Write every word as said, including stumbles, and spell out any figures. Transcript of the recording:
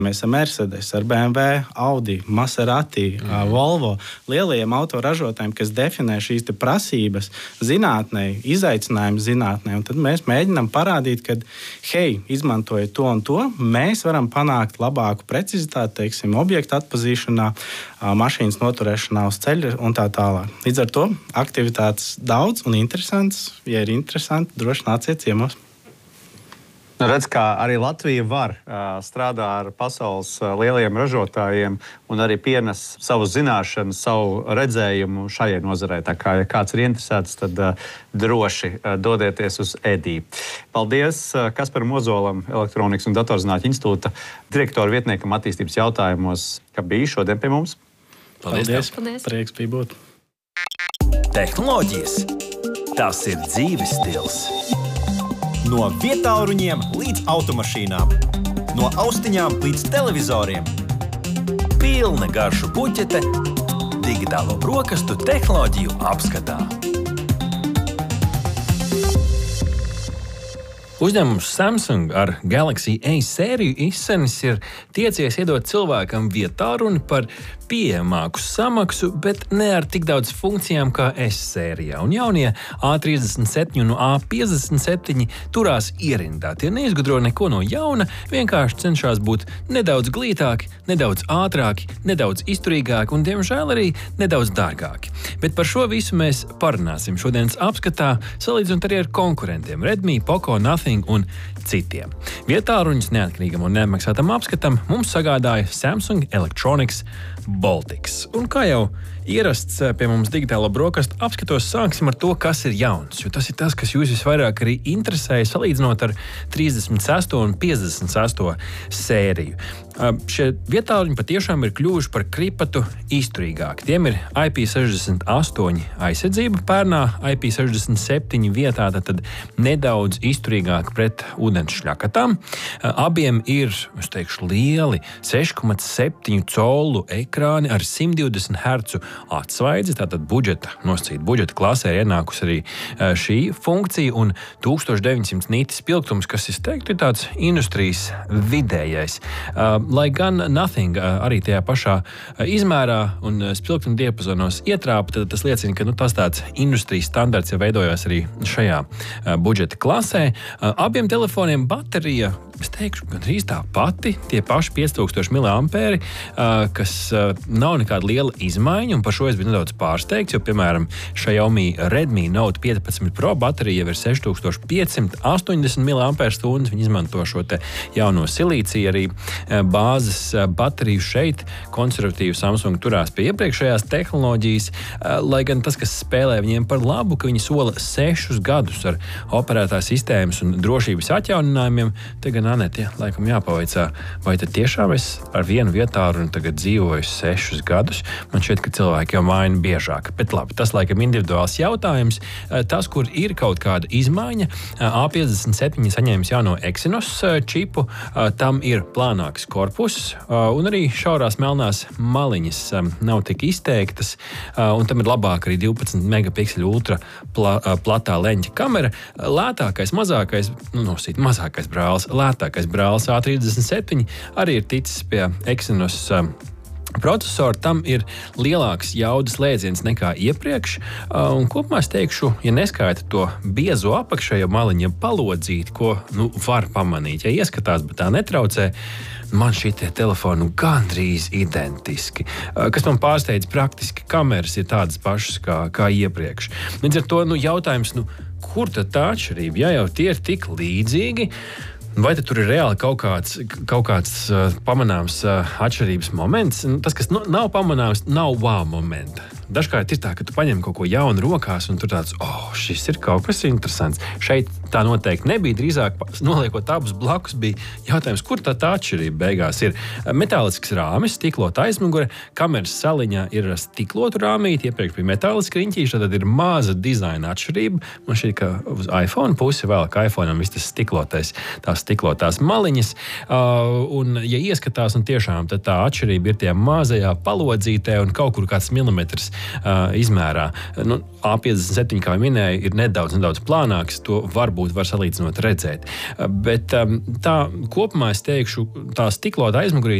Mēs ar Mercedes, ar B M W, Audi, Maserati, mm. Volvo, lielajiem autoražotājiem, kas definē šīs te prasības zinātnē, izaicinājumus zinātnē. Un tad mēs mēģinām parādīt, ka, hei, izmantojot to un to, mēs varam panākt labāku precizitāti, teiksim, objektu atpazīšanā, mašīnas noturēšanā uz ceļa un tā tālāk. Līdz ar to aktivitātes daudz un interesants. Ja ir interesanti, droši nāciet ciemos. Nu, redz, kā arī Latvija var uh, strādā ar pasaules uh, lielajiem ražotājiem un arī pienes savu zināšanu, savu redzējumu šajai nozarei. Tā kā, ja kāds ir interesēts, tad uh, droši uh, dodieties uz E D I. Paldies uh, Kasparam Ozolam, Elektronikas un datorzinātņu institūta direktora vietniekam attīstības jautājumos, ka bija šodien pie mums. Paldies! Paldies. Prieks bija būt! Tehnoloģijas. Tas ir dzīves stils. No vietāluņiem līdz automašīnām, no austiņām līdz televizoriem. Pilna garšu puķete digitālo brokastu tehnoloģiju apskatā. Uzņēmums Samsung ar Galaxy A sēriju izsenis ir tiecies iedot cilvēkam vietālruni par pieejamāku samaksu, bet ne ar tik daudz funkcijām kā S sērijā. Un jaunie A trīsdesmit septiņi un A piecdesmit septiņi turās ierindā. Tie neizgudro neko no jauna, vienkārši cenšas būt nedaudz glītāki, nedaudz ātrāki, nedaudz izturīgāki un, diemžēl, arī nedaudz dārgāki. Bet par šo visu mēs parunāsim šodienas apskatā, salīdzinot arī ar konkurentiem Redmi, Poco, Nothing un citiem. Vietālruņus neatkarīgam un neapmaksātam apskatam mums sagādāja Samsung Electronics Baltics. Un kā jau ierasts pie mums digitālo brokastu apskatos, sāksim ar to, kas ir jauns, jo tas ir tas, kas jūs visvairāk arī interesēja, salīdzinot ar trīsdesmit sesto un piecdesmit sesto sēriju. Šie vietālruņi patiešām ir kļuvuši par kripatu izturīgāki. Tiem ir I P sešdesmit astoņi aizsardzība pērnā, I P sešdesmit septiņi vietā, tad nedaudz izturīgāki pret ūdens šļakatām. Abiem ir, es teikšu, lieli seši komats septiņi colu ekrāni ar simt divdesmit hercu atsvaidzi, tātad budžeta, nosacīt budžeta klasē ir ienākusi arī šī funkcija un tūkstoš deviņsimt niti spilgtums, kas, es teiktu, ir tāds industrijas vidējais. Lai gan Nothing arī tajā pašā izmērā un spilgtuma diapazonos ietrāpa, tad tas liecina, ka nu, tas tāds industrijas standarts jau veidojās arī šajā budžeta klasē. Abiem telefoniem baterija, es teikšu, gandrīz tā pati, tie paši pieci tūkstoši miliampēri, kas nav nekāda liela izmaiņa, un par šo es biju nedaudz pārsteigts, jo, piemēram, Xiaomi Redmi Note piecpadsmit Pro baterija jau ir seši tūkstoši pieci simti astoņdesmit miliampēru stundas. Viņi izmanto šo te jauno silīciju arī bāzes bateriju šeit. Konservatīvi Samsung turās pie iepriekšējās tehnoloģijas, lai gan tas, kas spēlē viņiem par labu, ka viņi sola sešus gadus ar operētās sistēmas un drošības atjauninājumiem. Te gan Anete, laikam jāpavaicā, vai tad tiešām es ar vienu vietālruni tagad dzīvoju sešus gadus? Man šķiet, ka cilvēki jau maina biežāk. Bet labi, tas laikam individuāls jautājums. Tas, kur ir kaut kāda izmaiņa, A piecdesmit septiņi saņēmis jauno Exynos čipu, tam ir plānāks korpus un arī šaurās melnās maliņas nav tik izteiktas, un tam ir labāk arī divpadsmit megapikseli ultra pla, platā leņķa kamera. Lētākais, mazākais, nu, nosīt, mazākais brālis, lētākais brālis A trīsdesmit septiņi arī ir ticis pie Exynos procesori, tam ir lielāks jaudas lēdziens nekā iepriekš, un kopumā es teikšu, ja neskaita to biezo apakšējo maliņu, palodzīti, ko nu, var pamanīt, ja ieskatās, bet tā netraucē, man šitie telefoni gandrīz identiski. Kas man pārsteidz, praktiski kameras ir tādas pašas kā, kā iepriekš. Līdz ar to nu, jautājums, nu, kur tad tā atšķirība? Ja jau tie ir tik līdzīgi, vai tad tur ir reāli kaut kāds, kaut kāds uh, pamanāms uh, atšķirības moments? Tas, kas nu, nav pamanāms, nav wow momenta. Dažkārt ir tā, ka tu paņem kaut ko jaunu rokās un tur tāds, oh, šis ir kaut kas interesants. Šeit tā noteikti nebija, drīzāk noliekot abus blakus bija jautājums, kur tā tā atšķirība beigās ir. Metālisks rāmis, stiklota aizmugure, kameras saliņā ir stiklotu rāmīti, iepriekš bija metāliski riņķīši, tad ir maza dizaina atšķirība. Man šķiet, ka uz iPhone pusi vēl, ka iPhone'am viss tas stiklotais, tās stiklotās maliņas. Uh, un, ja ieskatās, un tiešām tad tā atšķirība ir tie mazajā palodzītē un kaut kur kāds milimetrs uh, izmērā. Nu, A piecdesmit septiņi, kā minēju, ir nedaudz, nedaudz plānāks, to varbūt var salīdzinot redzēt. Uh, bet um, tā kopumā es teikšu, tā stiklota aizmugurī